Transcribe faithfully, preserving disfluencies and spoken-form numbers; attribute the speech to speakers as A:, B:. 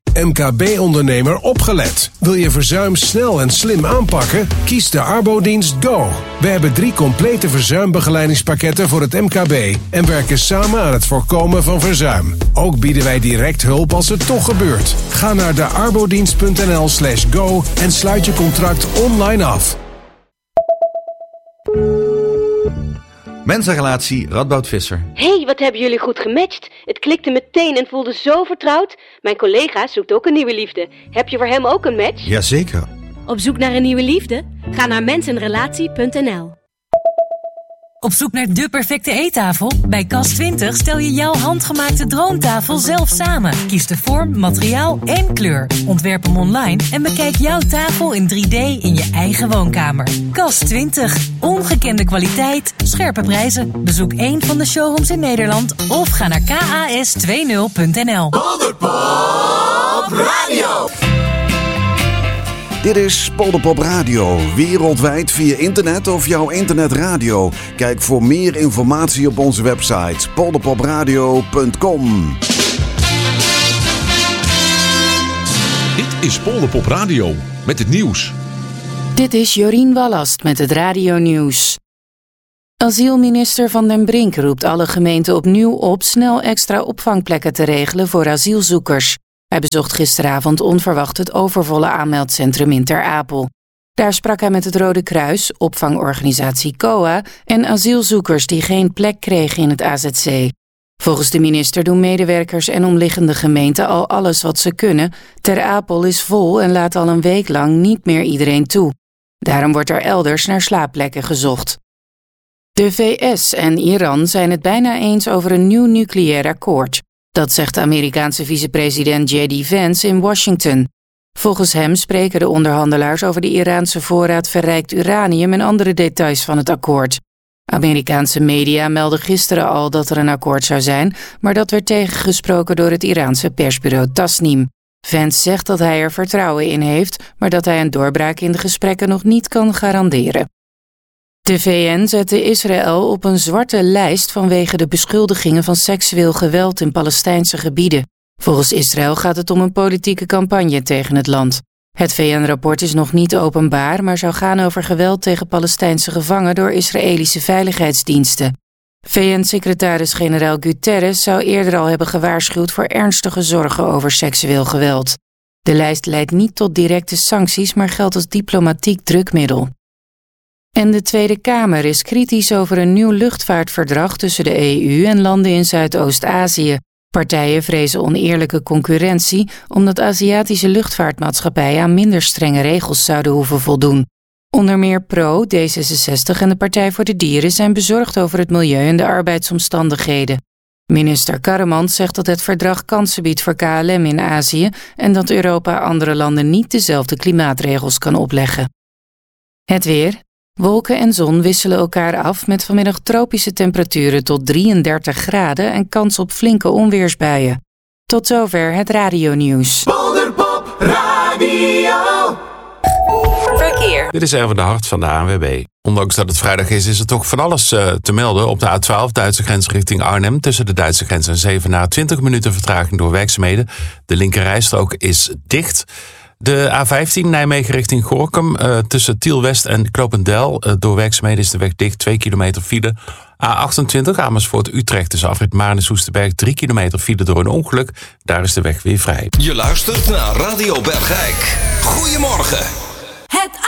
A: M K B-ondernemer opgelet. Wil je verzuim snel en slim aanpakken? Kies de Arbodienst Go. We hebben drie complete verzuimbegeleidingspakketten voor het M K B en werken samen aan het voorkomen van verzuim. Ook bieden wij direct hulp als het toch gebeurt. Ga naar de arbodienst.nl slash go en sluit je contract online af.
B: Mensenrelatie Radboud Visser.
C: Hey, wat hebben jullie goed gematcht. Het klikte meteen en voelde zo vertrouwd. Mijn collega zoekt ook een nieuwe liefde. Heb je voor hem ook een match?
B: Jazeker.
C: Op zoek naar een nieuwe liefde? Ga naar mensenrelatie punt n l.
D: Op zoek naar de perfecte eettafel? Bij Kas twintig stel je jouw handgemaakte droomtafel zelf samen. Kies de vorm, materiaal en kleur. Ontwerp hem online en bekijk jouw tafel in drie D in je eigen woonkamer. Kas twintig. Ongekende kwaliteit, scherpe prijzen. Bezoek één van de showrooms in Nederland of ga naar k a s twintig punt n l.
E: Polderpop Radio.
F: Dit is Polderpop Radio, wereldwijd via internet of jouw internetradio. Kijk voor meer informatie op onze website polderpopradio punt com.
G: Dit is Polderpop Radio met het nieuws.
H: Dit is Jorien Wallast met het Radio Nieuws. Asielminister Van den Brink roept alle gemeenten opnieuw op snel extra opvangplekken te regelen voor asielzoekers. Hij bezocht gisteravond onverwacht het overvolle aanmeldcentrum in Ter Apel. Daar sprak hij met het Rode Kruis, opvangorganisatie C O A en asielzoekers die geen plek kregen in het A Z C. Volgens de minister doen medewerkers en omliggende gemeenten al alles wat ze kunnen. Ter Apel is vol en laat al een week lang niet meer iedereen toe. Daarom wordt er elders naar slaapplekken gezocht. De V S en Iran zijn het bijna eens over een nieuw nucleair akkoord. Dat zegt de Amerikaanse vicepresident J D Vance in Washington. Volgens hem spreken de onderhandelaars over de Iraanse voorraad verrijkt uranium en andere details van het akkoord. Amerikaanse media meldden gisteren al dat er een akkoord zou zijn, maar dat werd tegengesproken door het Iraanse persbureau Tasnim. Vance zegt dat hij er vertrouwen in heeft, maar dat hij een doorbraak in de gesprekken nog niet kan garanderen. De V N zette Israël op een zwarte lijst vanwege de beschuldigingen van seksueel geweld in Palestijnse gebieden. Volgens Israël gaat het om een politieke campagne tegen het land. Het V N-rapport is nog niet openbaar, maar zou gaan over geweld tegen Palestijnse gevangenen door Israëlische veiligheidsdiensten. V N-secretaris-generaal Guterres zou eerder al hebben gewaarschuwd voor ernstige zorgen over seksueel geweld. De lijst leidt niet tot directe sancties, maar geldt als diplomatiek drukmiddel. En de Tweede Kamer is kritisch over een nieuw luchtvaartverdrag tussen de E U en landen in Zuidoost-Azië. Partijen vrezen oneerlijke concurrentie omdat Aziatische luchtvaartmaatschappijen aan minder strenge regels zouden hoeven voldoen. Onder meer Pro, D zesenzestig en de Partij voor de Dieren zijn bezorgd over het milieu en de arbeidsomstandigheden. Minister Karremans zegt dat het verdrag kansen biedt voor K L M in Azië en dat Europa andere landen niet dezelfde klimaatregels kan opleggen. Het weer. Wolken en zon wisselen elkaar af met vanmiddag tropische temperaturen tot drieëndertig graden en kans op flinke onweersbuien. Tot zover het radionieuws.
E: Polderpop Radio.
H: Verkeer.
I: Dit is Erwin de Hart van de A N W B. Ondanks dat het vrijdag is, is er toch van alles uh, te melden. Op de A twaalf, Duitse grens richting Arnhem. Tussen de Duitse grens en Zevenaar twintig minuten vertraging door werkzaamheden. De linkerrijstrook is dicht. De A vijftien, Nijmegen richting Gorinchem. Uh, tussen Tiel-West en Knopendijl. Uh, door werkzaamheden is de weg dicht, twee kilometer file. A achtentwintig, Amersfoort-Utrecht tussen afrit Maarn-Soesterberg. drie kilometer file door een ongeluk. Daar is de weg weer vrij.
J: Je luistert naar Radio Bergijk. Goedemorgen.